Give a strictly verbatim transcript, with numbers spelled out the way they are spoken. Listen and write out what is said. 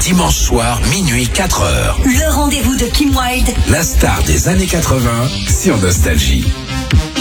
dimanche soir, minuit, quatre heures. Le rendez-vous de Kim Wilde, La star des années quatre-vingts sur Nostalgie.